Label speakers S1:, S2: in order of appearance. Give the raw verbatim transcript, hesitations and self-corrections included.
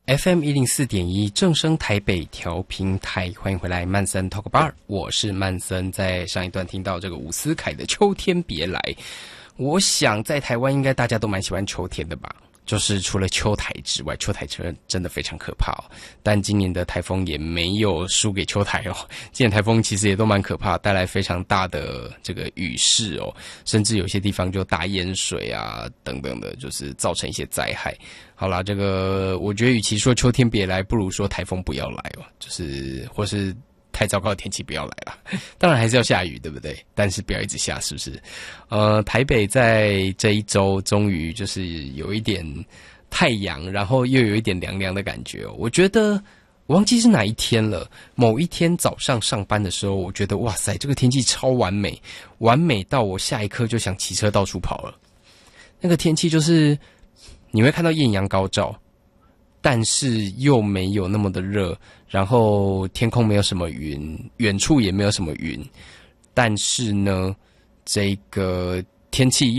S1: F M 一零四点一正声台北调频台，欢迎回来曼森 Talk Bar， 我是曼森。在上一段听到这个伍思凯的《秋天别来》，我想在台湾应该大家都蛮喜欢秋天的吧。就是除了秋台之外，秋台真的非常可怕哦。但今年的台风也没有输给秋台哦。今年台风其实也都蛮可怕，带来非常大的这个雨势哦，甚至有些地方就大淹水啊等等的，就是造成一些灾害。好啦，这个我觉得与其说秋天别来，不如说台风不要来哦，就是或是太糟糕的天气不要来啦。当然还是要下雨，对不对？但是不要一直下，是不是？呃，台北在这一周终于就是有一点太阳，然后又有一点凉凉的感觉哦。我觉得我忘记是哪一天了，某一天早上上班的时候，我觉得哇塞，这个天气超完美，完美到我下一刻就想骑车到处跑了。那个天气就是你会看到艳阳高照，但是又没有那么的热，然后天空没有什么云，远处也没有什么云，但是呢，这个天气